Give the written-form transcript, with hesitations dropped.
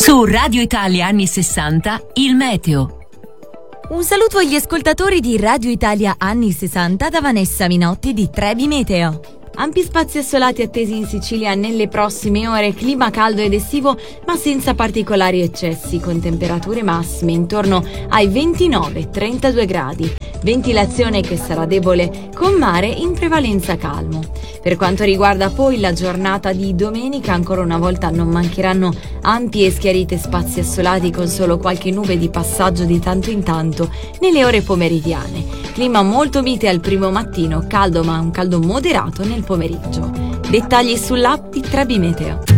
Su Radio Italia anni 60, il meteo. Un saluto agli ascoltatori di Radio Italia anni 60 da Vanessa Minotti di Trebi Meteo. Ampi spazi assolati attesi in Sicilia nelle prossime ore, clima caldo ed estivo ma senza particolari eccessi, con temperature massime intorno ai 29-32 gradi. Ventilazione che sarà debole con mare in prevalenza calmo. Per quanto riguarda poi la giornata di domenica, ancora una volta non mancheranno ampi e schiarite spazi assolati con solo qualche nube di passaggio di tanto in tanto nelle ore pomeridiane. Clima molto mite al primo mattino, caldo ma un caldo moderato nel pomeriggio. Dettagli sull'app di Trebi Meteo.